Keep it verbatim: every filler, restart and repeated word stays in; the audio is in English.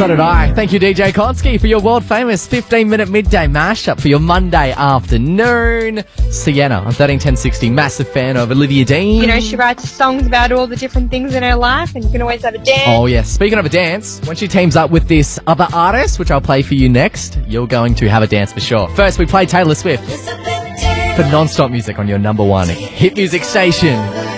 So did I. Thank you, D J Konski, for your world-famous fifteen-minute midday mashup for your Monday afternoon. Sienna on thirteen ten sixty, massive fan of Olivia Dean. You know, she writes songs about all the different things in her life, and you can always have a dance. Oh, yes. Speaking of a dance, when she teams up with this other artist, which I'll play for you next, you're going to have a dance for sure. First, we play Taylor Swift for non-stop music on your number one hit music station.